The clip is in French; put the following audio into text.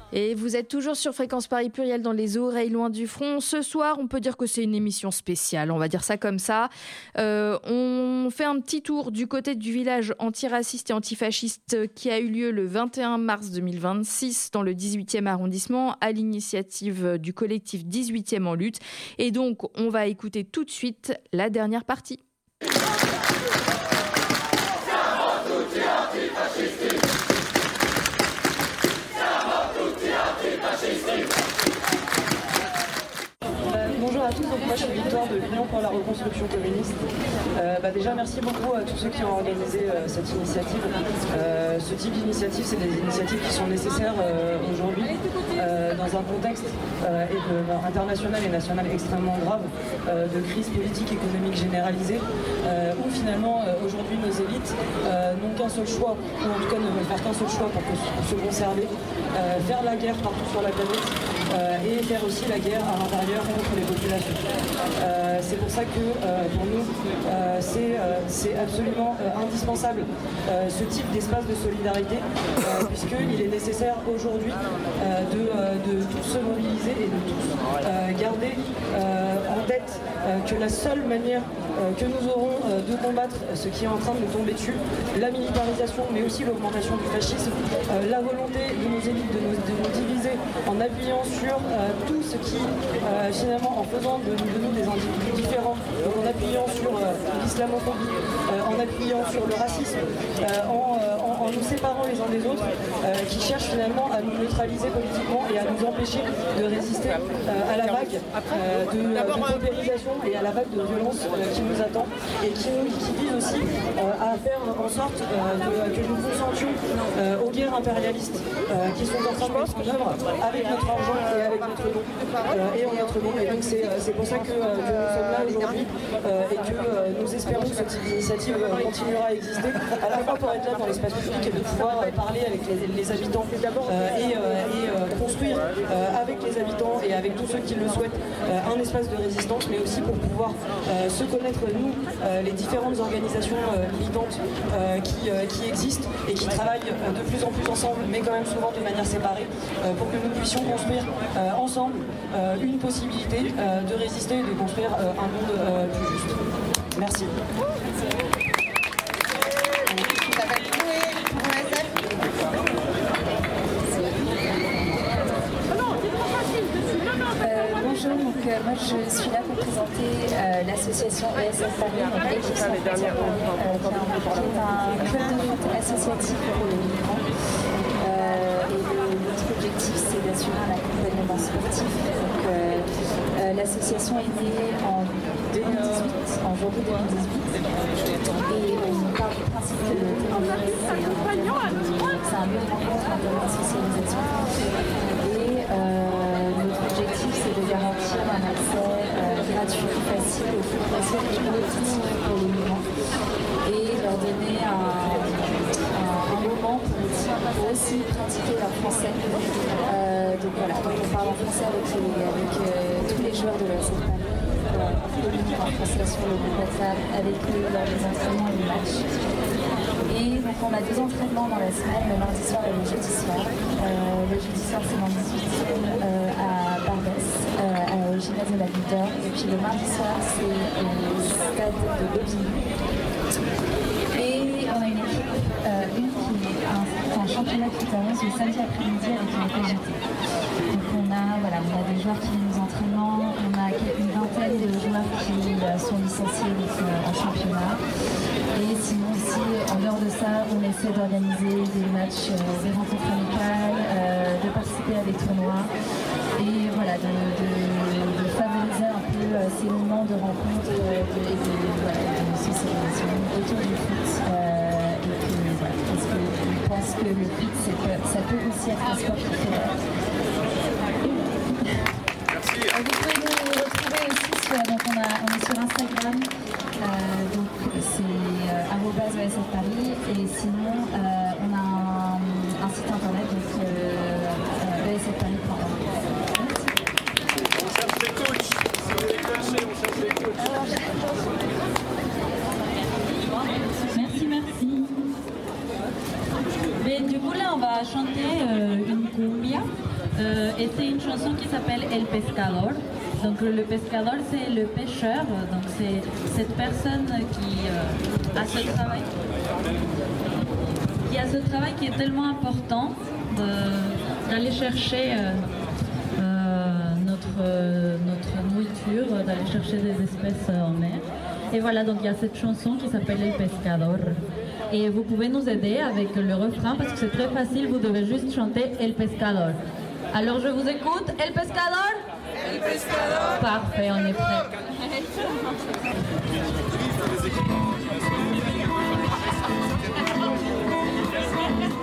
Et vous êtes toujours sur Fréquence Paris Pluriel dans les oreilles loin du front. Ce soir, on peut dire que c'est une émission spéciale, on va dire ça comme ça. On fait un petit tour du côté du village antiraciste et antifasciste qui a eu lieu le 21 mars 2026 dans le 18e arrondissement à l'initiative du collectif 18e en lutte. Et donc, on va écouter tout de suite la dernière partie. Bonjour à tous, donc moi je suis Victoire de l'Union pour la reconstruction communiste. Déjà merci beaucoup à tous ceux qui ont organisé cette initiative. Ce type d'initiative, c'est des initiatives qui sont nécessaires aujourd'hui dans un contexte international et national extrêmement grave de crise politique économique généralisée où finalement aujourd'hui nos élites n'ont qu'un seul choix, ou en tout cas ne veulent faire qu'un seul choix pour se conserver, faire la guerre partout sur la planète et faire aussi la guerre à l'intérieur contre les populations. C'est pour ça que pour nous c'est absolument indispensable ce type d'espace de solidarité puisqu'il est nécessaire aujourd'hui de tous se mobiliser et de tous garder en tête que la seule manière que nous aurons de combattre ce qui est en train de nous tomber dessus, la militarisation mais aussi l'augmentation du fascisme, la volonté de nos élites de nous diviser en appuyant sur tout ce qui finalement en faisant de nous des individus différents, en appuyant sur l'islamophobie, en appuyant sur le racisme, en nous séparant les uns des autres, qui cherchent finalement à nous neutraliser politiquement et à nous empêcher de résister à la vague de paupérisation et à la vague de violence qui nous attend et qui vise aussi à faire en sorte que nous consentions aux guerres impérialistes qui sont en train de mettre en œuvre avec notre argent et avec notre nom et en notre nom. Et donc c'est pour ça que nous sommes là aujourd'hui et que nous espérons que ce type d'initiative continuera à exister, à la fois pour être là dans l'espace public et de pouvoir parler avec les habitants et construire avec les habitants et avec tous ceux qui le souhaitent un espace de résistance, mais aussi pour pouvoir se connaître nous, les différentes organisations militantes qui existent et qui travaillent de plus en plus ensemble, mais quand même souvent de manière séparée, pour que nous puissions construire ensemble une possibilité de résister et de construire un monde plus juste. Merci. Bonjour, moi je suis là pour présenter l'association ESF Paris, qui est un club de foot associatif pour les migrants. Et notre objectif c'est d'assurer un accompagnement sportif. Donc, l'association est née en 2018, en janvier 2018, et on part du principe que le terrain c'est un lieu de rencontre, un terrain de socialisation. Et notre objectif c'est de garantir un accès gratuit et facile au foot associatif pour les migrants et leur donner un moment pour aussi pratiquer leur français. Donc voilà, on parle en français avec tous les joueurs de la SFP Paris, en français sur le groupe WhatsApp, avec eux lors des entraînements et des matchs. Et donc on a 2 entraînements dans la semaine, le mardi soir et le jeudi soir. Le jeudi soir c'est dans le 18e à Barbès, au gymnase de la Ville d'Or. Et puis le mardi soir c'est au stade de Bobigny. Et on a une équipe, qui est un championnat qui commence le samedi après-midi avec une PGT. Donc on a des joueurs qui viennent aux entraînements, on a une vingtaine de joueurs qui sont licenciés en championnat. Et sinon aussi, en dehors de ça, on essaie d'organiser des matchs, des rencontres amicales, de participer à des tournois et voilà, de favoriser un peu ces moments de rencontre et de socialisation autour du foot. Parce qu'on pense que le foot, ça peut aussi être un sport qui fait. Vous pouvez nous retrouver aussi on est sur Instagram, donc c'est @ESF Paris, et sinon on a un site internet, donc esfparis.org. On cherche des coachs, si vous voulez clasher, on cherche des coachs. Merci. Mais du coup là on va chanter une cumbia. Et c'est une chanson qui s'appelle El Pescador. Donc le pescador, c'est le pêcheur, donc c'est cette personne qui a ce travail qui est tellement important d'aller chercher notre nourriture, d'aller chercher des espèces en mer. Et voilà, donc il y a cette chanson qui s'appelle El Pescador. Et vous pouvez nous aider avec le refrain parce que c'est très facile, vous devez juste chanter El Pescador. Alors je vous écoute, El Pescador? El Pescador. Parfait, on est prêt.